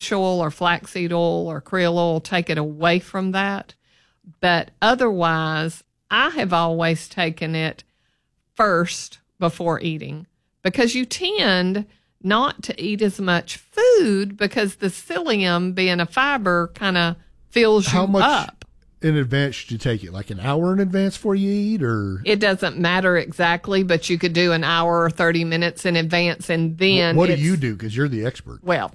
fish oil or flaxseed oil or krill oil take it away from that. But otherwise, I have always taken it first before eating, because you tend not to eat as much food because the psyllium, being a fiber, kind of fills you up. How much in advance should you take it? Like an hour in advance before you eat, or? It doesn't matter exactly, but you could do an hour or 30 minutes in advance, and then what do you do? Because you're the expert. Well,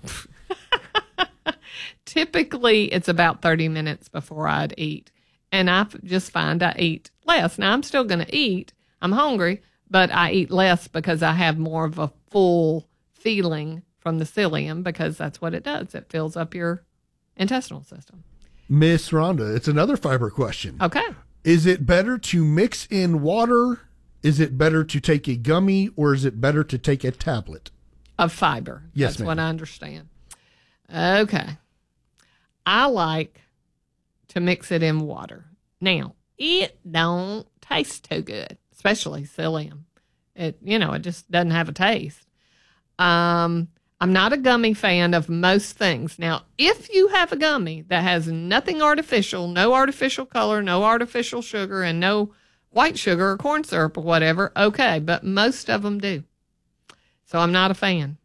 typically it's about 30 minutes before I'd eat, and I just find I eat less. Now, I'm still going to eat. I'm hungry, but I eat less because I have more of a full feeling from the psyllium, because that's what it does. It fills up your intestinal system. Miss Rhonda, it's another fiber question. Okay. Is it better to mix in water? Is it better to take a gummy, or is it better to take a tablet? Of fiber. Yes, that's ma'am. what I understand. Okay. I like to mix it in water. Now, it don't taste too good, especially psyllium. It just doesn't have a taste. I'm not a gummy fan of most things. Now, if you have a gummy that has nothing artificial, no artificial color, no artificial sugar, and no white sugar or corn syrup or whatever, okay, but most of them do. So I'm not a fan.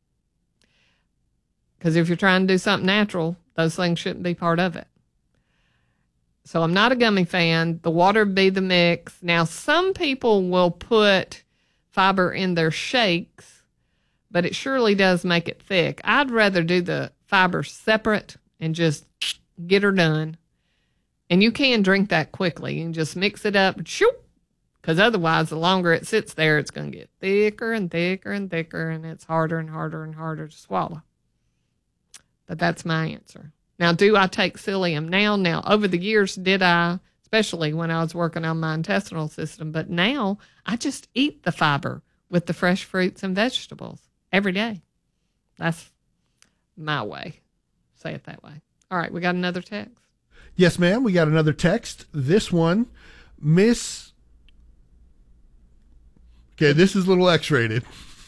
Because if you're trying to do something natural, those things shouldn't be part of it. So I'm not a gummy fan. The water be the mix. Now, some people will put fiber in their shakes, but it surely does make it thick. I'd rather do the fiber separate and just get her done. And you can drink that quickly. You can just mix it up, because otherwise, the longer it sits there, it's going to get thicker and thicker and thicker, and it's harder and harder and harder to swallow. But that's my answer. Now, do I take psyllium now? Now, over the years, did I, especially when I was working on my intestinal system, but now I just eat the fiber with the fresh fruits and vegetables every day. That's my way. Say it that way. All right, we got another text. Yes, ma'am. We got another text. This one, Miss. Okay, this is a little X-rated.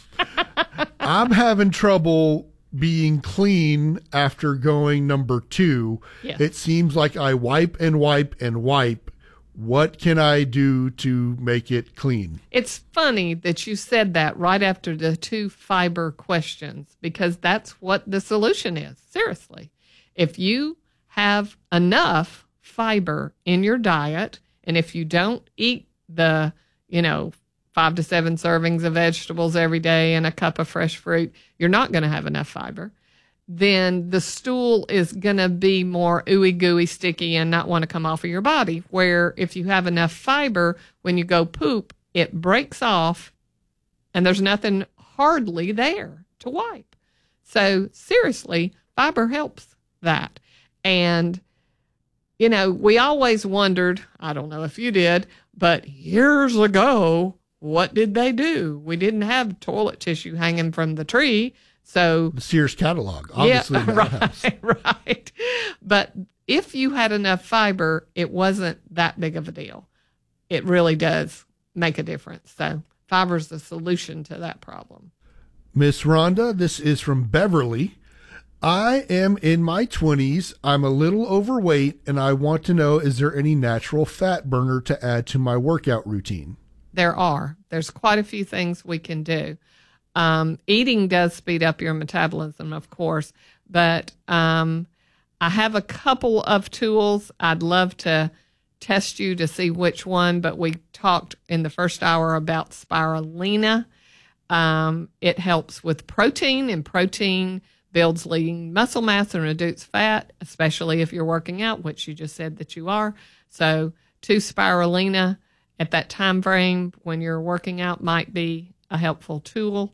I'm having trouble being clean after going number 2. Yes. It seems like I wipe and wipe and wipe. What can I do to make it clean? It's funny that you said that right after the 2 fiber questions, because that's what the solution is. Seriously. If you have enough fiber in your diet, and if you don't eat the, 5 to 7 servings of vegetables every day and a cup of fresh fruit, you're not going to have enough fiber. Then the stool is going to be more ooey gooey, sticky, and not want to come off of your body. Where if you have enough fiber, when you go poop, it breaks off and there's nothing hardly there to wipe. So seriously, fiber helps that. And, we always wondered, I don't know if you did, but years ago, what did they do? We didn't have toilet tissue hanging from the tree. So the Sears catalog, obviously. Yeah, right. But if you had enough fiber, it wasn't that big of a deal. It really does make a difference. So fiber is the solution to that problem. Miss Rhonda, this is from Beverly. I am in my 20s. I'm a little overweight, and I want to know, is there any natural fat burner to add to my workout routine? There's quite a few things we can do. Eating does speed up your metabolism, of course, but I have a couple of tools. I'd love to test you to see which one, but we talked in the first hour about spirulina. It helps with protein, and protein builds lean muscle mass and reduces fat, especially if you're working out, which you just said that you are. So 2 spirulina at that time frame when you're working out might be a helpful tool.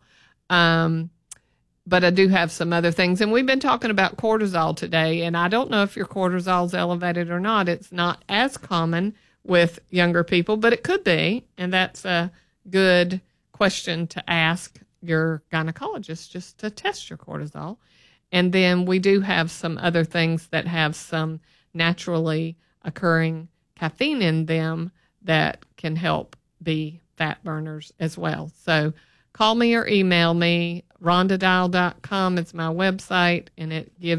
But I do have some other things. And we've been talking about cortisol today, and I don't know if your cortisol is elevated or not. It's not as common with younger people, but it could be. And that's a good question to ask your gynecologist, just to test your cortisol. And then we do have some other things that have some naturally occurring caffeine in them that can help be fat burners as well. So call me or email me. RhondaDial.com is my website, and it gives